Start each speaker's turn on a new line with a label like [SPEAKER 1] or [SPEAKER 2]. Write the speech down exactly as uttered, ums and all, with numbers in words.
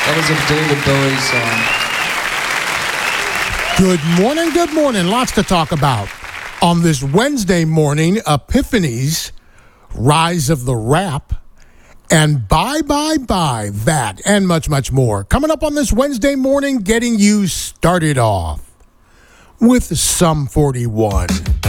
[SPEAKER 1] That was a David Bowie song.
[SPEAKER 2] Good morning, good morning. Lots to talk about on this Wednesday morning. Epiphanies, Rise of the Rap, and Bye Bye Bye, that, and much, much more. Coming up on this Wednesday morning, getting you started off with Sum forty-one.